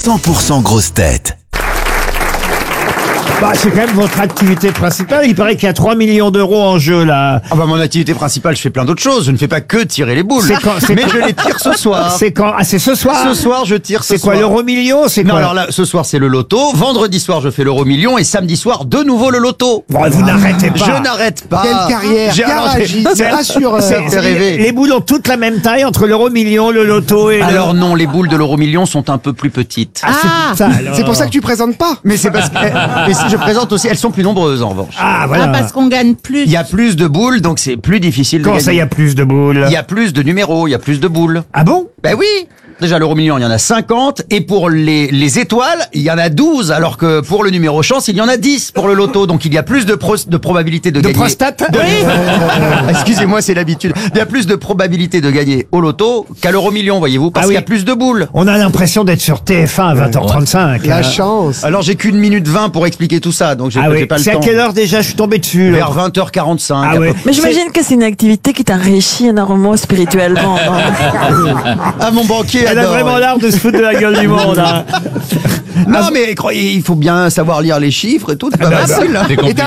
100% grosses têtes. Bah, c'est quand même votre activité principale. Il paraît qu'il y a 3 millions d'euros en jeu, là. Ah bah mon activité principale, je fais plein d'autres choses. Je ne fais pas que tirer les boules. Mais je les tire ce soir. C'est quand? Ah, c'est ce soir? Ce soir, je tire ce C'est quoi, soir. l'euro-million? C'est Non, quoi? alors là, ce soir, c'est le loto. Vendredi soir, je fais l'euro-million. Et samedi soir, de nouveau le loto. Bon, vous n'arrêtez pas. Je n'arrête pas. Quelle carrière, c'est rassureur. C'est rêvé. Les boules ont toutes la même taille entre l'euro-million, le loto et Alors non, les boules de l'euro-million sont un peu plus petites. C'est pour ça que tu présentes pas. Mais c'est parce que mais si je présente aussi, elles sont plus nombreuses en revanche. Ah, voilà. Ah, parce qu'on gagne plus. Il y a plus de boules, donc c'est plus difficile de Comment gagner. ça, il y a plus de boules? Il y a plus de numéros, il y a plus de boules. Ah bon? Ben oui. Déjà, l'euro-million, il y en a 50. Et pour les étoiles, il y en a 12. Alors que pour le numéro chance, il y en a 10 pour le loto. Donc il y a plus de probabilité de De gagner. prostate? Excusez-moi, c'est l'habitude. Il y a plus de probabilité de gagner au loto qu'à l'euro-million, voyez-vous, parce Ah oui. qu'il y a plus de boules. On a l'impression d'être sur TF1 à 20h35. La hein. chance. Alors j'ai qu'une minute 20 pour expliquer tout ça, donc j'ai Ah oui. pas le C'est à temps. quelle heure déjà? Je suis tombé dessus. là. Vers 20h45. Ah à peu ouais. près. Mais j'imagine que c'est une activité qui t'enrichit énormément spirituellement. Ah, mon banquier Elle a adore. vraiment l'art de se foutre de la gueule du monde. Hein. Non, mais croyez, il faut bien savoir lire les chiffres et tout. C'est pas facile. Et